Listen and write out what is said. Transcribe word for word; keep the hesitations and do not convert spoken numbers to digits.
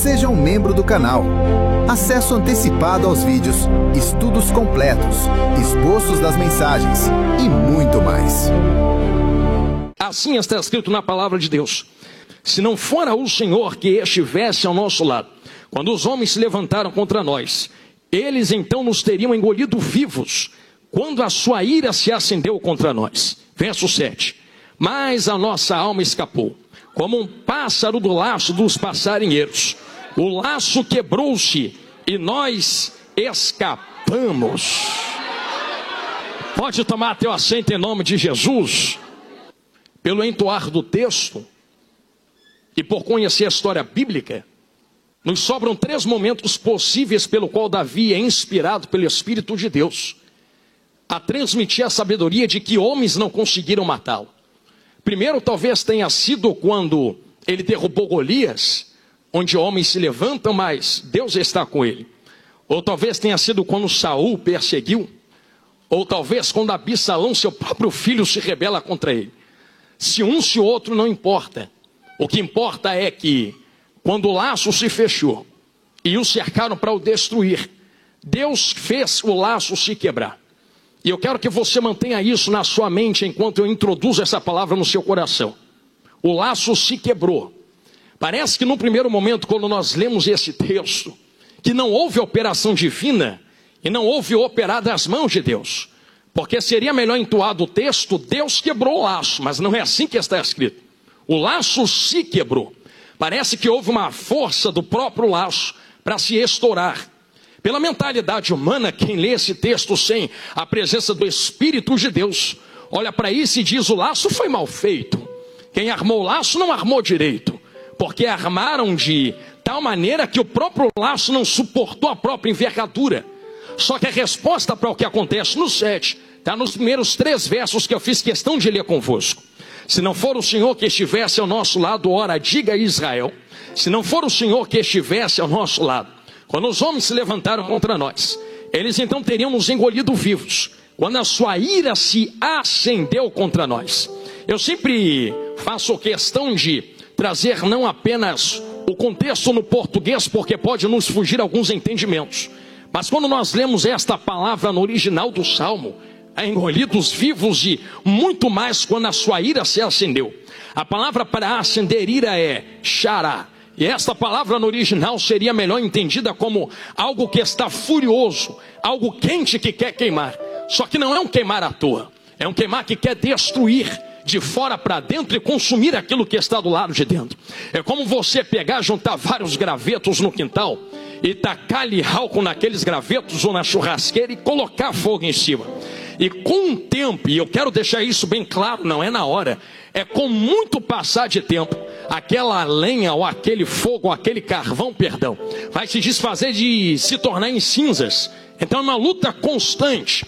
Seja um membro do canal. Acesso antecipado aos vídeos, estudos completos, esboços das mensagens e muito mais. Assim está escrito na palavra de Deus: se não fora o Senhor que estivesse ao nosso lado, quando os homens se levantaram contra nós, eles então nos teriam engolido vivos, quando a sua ira se acendeu contra nós. Verso sete. Mas a nossa alma escapou, como um pássaro do laço dos passarinheiros. O laço quebrou-se e nós escapamos. Pode tomar teu assento em nome de Jesus. Pelo entoar do texto e por conhecer a história bíblica, nos sobram três momentos possíveis pelo qual Davi é inspirado pelo Espírito de Deus a transmitir a sabedoria de que homens não conseguiram matá-lo. Primeiro, talvez tenha sido quando ele derrubou Golias, onde homens se levantam, mas Deus está com ele. Ou talvez tenha sido quando Saul perseguiu. Ou talvez quando Absalão, seu próprio filho, se rebela contra ele. Se um, se outro, não importa. O que importa é que, quando o laço se fechou e o cercaram para o destruir, Deus fez o laço se quebrar. E eu quero que você mantenha isso na sua mente enquanto eu introduzo essa palavra no seu coração. O laço se quebrou. Parece que no primeiro momento, quando nós lemos esse texto, que não houve operação divina e não houve operar das mãos de Deus. Porque seria melhor entoar o texto: Deus quebrou o laço, mas não é assim que está escrito. O laço se quebrou. Parece que houve uma força do próprio laço para se estourar. Pela mentalidade humana, quem lê esse texto sem a presença do Espírito de Deus, olha para isso e diz: o laço foi mal feito. Quem armou o laço não armou direito, porque armaram de tal maneira que o próprio laço não suportou a própria envergadura. Só que a resposta para o que acontece no sete está nos primeiros três versos que eu fiz questão de ler convosco. Se não for o Senhor que estivesse ao nosso lado, ora, diga a Israel, se não for o Senhor que estivesse ao nosso lado, quando os homens se levantaram contra nós, eles então teriam nos engolido vivos, quando a sua ira se acendeu contra nós. Eu sempre faço questão de trazer não apenas o contexto no português, porque pode nos fugir alguns entendimentos, mas quando nós lemos esta palavra no original do Salmo, engolidos vivos e muito mais quando a sua ira se acendeu. A palavra para acender ira é xará. E esta palavra no original seria melhor entendida como algo que está furioso, algo quente que quer queimar. Só que não é um queimar à toa, é um queimar que quer destruir de fora para dentro e consumir aquilo que está do lado de dentro. É como você pegar, juntar vários gravetos no quintal e tacar-lhe álcool naqueles gravetos ou na churrasqueira e colocar fogo em cima. E com o tempo, e eu quero deixar isso bem claro, não é na hora, é com muito passar de tempo, aquela lenha ou aquele fogo ou aquele carvão, perdão, vai se desfazer de se tornar em cinzas. Então é uma luta constante